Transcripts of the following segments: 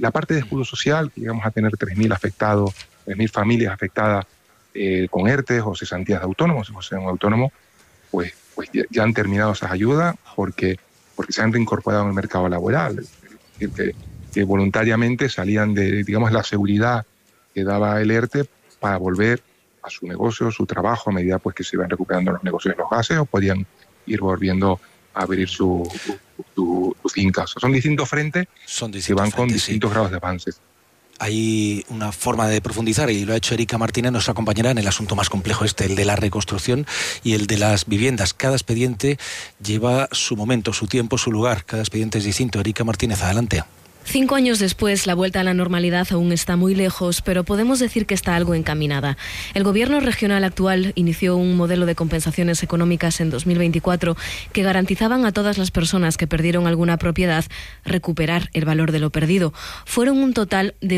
La parte de escudo social, que llegamos a tener 3.000 afectados, 3.000 familias afectadas con ERTES o cesantías de autónomos, si fuese un autónomo, pues ya han terminado esas ayudas porque se han reincorporado en el mercado laboral, es decir, que voluntariamente salían de, digamos, la seguridad que daba el ERTE para volver a su negocio, su trabajo, a medida pues que se iban recuperando los negocios de los gases o podían ir volviendo a abrir su finca. O sea, son distintos frentes que van con distintos grados de avances. Hay una forma de profundizar, y lo ha hecho Erika Martínez, nuestra compañera, en el asunto más complejo el de la reconstrucción y el de las viviendas. Cada expediente lleva su momento, su tiempo, su lugar. Cada expediente es distinto. Erika Martínez, adelante. 5 años después, la vuelta a la normalidad aún está muy lejos, pero podemos decir que está algo encaminada. El gobierno regional actual inició un modelo de compensaciones económicas en 2024 que garantizaban a todas las personas que perdieron alguna propiedad recuperar el valor de lo perdido. Fueron un total de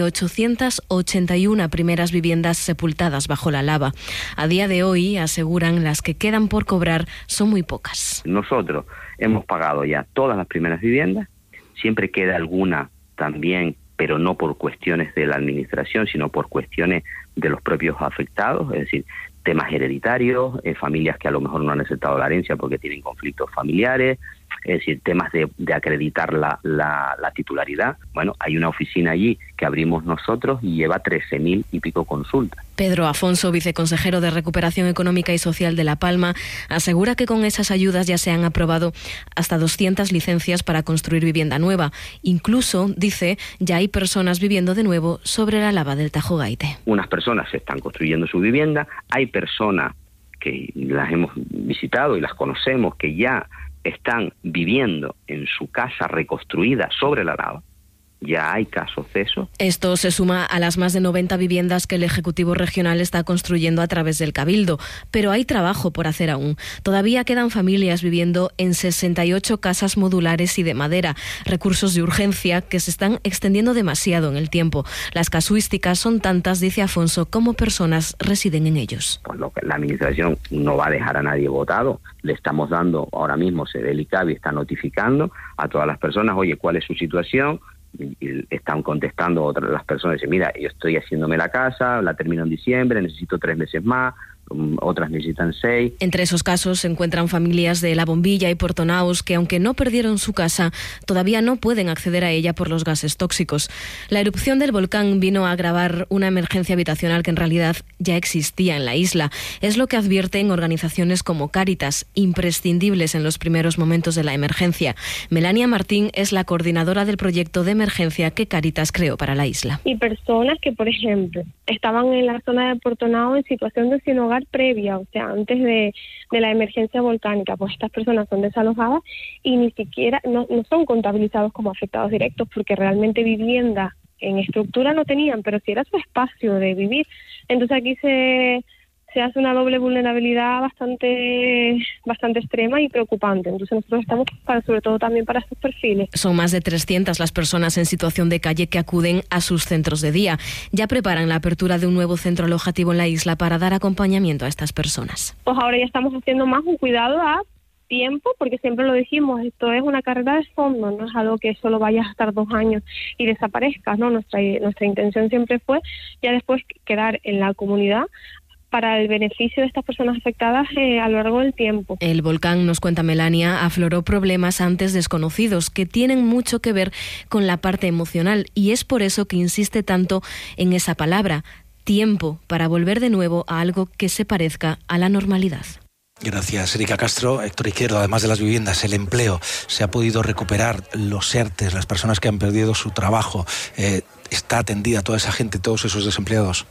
881 primeras viviendas sepultadas bajo la lava. A día de hoy, aseguran, las que quedan por cobrar son muy pocas. Nosotros hemos pagado ya todas las primeras viviendas, siempre queda alguna también, pero no por cuestiones de la administración, sino por cuestiones de los propios afectados, es decir, temas hereditarios, familias que a lo mejor no han aceptado la herencia porque tienen conflictos familiares, es decir, temas de acreditar la titularidad. Bueno, hay una oficina allí que abrimos nosotros y lleva 13.000 y pico consultas. Pedro Afonso, viceconsejero de Recuperación Económica y Social de La Palma, asegura que con esas ayudas ya se han aprobado hasta 200 licencias para construir vivienda nueva. Incluso, dice, ya hay personas viviendo de nuevo sobre la lava del Tajo Gaite. Unas personas están construyendo su vivienda, hay personas que las hemos visitado y las conocemos que ya están viviendo en su casa reconstruida sobre la lava. Ya hay casos de eso. Esto se suma a las más de 90 viviendas que el Ejecutivo Regional está construyendo a través del Cabildo. Pero hay trabajo por hacer aún. Todavía quedan familias viviendo en 68 casas modulares y de madera, recursos de urgencia que se están extendiendo demasiado en el tiempo. Las casuísticas son tantas, dice Afonso, como personas residen en ellos. Pues la Administración no va a dejar a nadie votado. Le estamos dando, ahora mismo el ICABI está notificando a todas las personas, oye, ¿cuál es su situación? Y están contestando otras las personas, dicen, mira, yo estoy haciéndome la casa, la termino en diciembre, necesito 3 meses más, otras necesitan 6. Entre esos casos se encuentran familias de La Bombilla y Portonaos que, aunque no perdieron su casa, todavía no pueden acceder a ella por los gases tóxicos. La erupción del volcán vino a agravar una emergencia habitacional que en realidad ya existía en la isla. Es lo que advierten organizaciones como Cáritas, imprescindibles en los primeros momentos de la emergencia. Melania Martín es la coordinadora del proyecto de emergencia que Cáritas creó para la isla. Y personas que, por ejemplo, estaban en la zona de Portonao en situación de sin hogar previa, o sea, antes de la emergencia volcánica, pues estas personas son desalojadas y ni siquiera no son contabilizados como afectados directos, porque realmente vivienda en estructura no tenían, pero sí era su espacio de vivir. Entonces aquí se hace una doble vulnerabilidad bastante extrema y preocupante. Entonces nosotros estamos sobre todo también para estos perfiles. Son más de 300 las personas en situación de calle que acuden a sus centros de día. Ya preparan la apertura de un nuevo centro alojativo en la isla para dar acompañamiento a estas personas. Pues ahora ya estamos haciendo más un cuidado a tiempo, porque siempre lo dijimos, esto es una carrera de fondo, no es algo que solo vayas a estar 2 años y desaparezcas, ¿no? Nuestra intención siempre fue ya después quedar en la comunidad para el beneficio de estas personas afectadas a lo largo del tiempo. El volcán, nos cuenta Melania, afloró problemas antes desconocidos que tienen mucho que ver con la parte emocional, y es por eso que insiste tanto en esa palabra, tiempo, para volver de nuevo a algo que se parezca a la normalidad. Gracias, Erika Castro. Héctor Izquierdo, además de las viviendas, el empleo, se ha podido recuperar, los ERTES, las personas que han perdido su trabajo, está atendida toda esa gente, todos esos desempleados.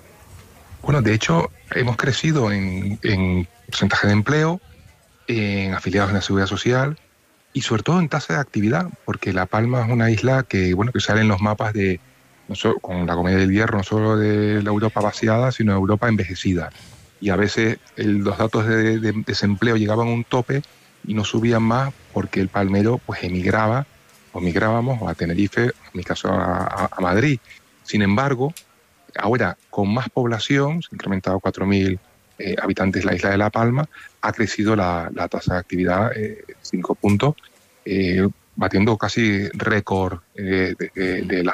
Bueno, de hecho, hemos crecido en porcentaje de empleo, en afiliados en la Seguridad Social y sobre todo en tasa de actividad, porque La Palma es una isla que sale en los mapas de, no solo, con la Comedia del Hierro, no solo de la Europa vaciada, sino de Europa envejecida. Y a veces los datos de desempleo llegaban a un tope y no subían más porque el palmero pues emigraba, o migrábamos a Tenerife, en mi caso a Madrid. Sin embargo, ahora, con más población, se ha incrementado 4.000 habitantes la isla de La Palma, ha crecido la tasa de actividad 5 puntos, batiendo casi récord de